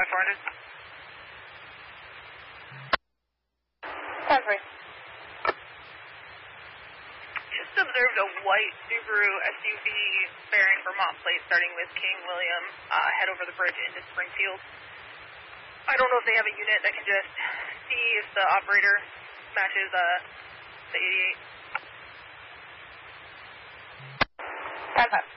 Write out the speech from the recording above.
400. 10-3. Just observed a white Subaru SUV bearing Vermont plate starting with King William, head over the bridge into Springfield. I don't know if they have a unit that can just see if the operator matches the 88. 10-5.